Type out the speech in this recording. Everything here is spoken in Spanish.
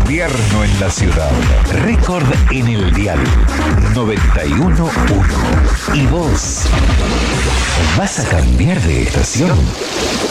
invierno en la ciudad. Récord en el dial 91.1. ¿Y vos? ¿Vas a cambiar de estación?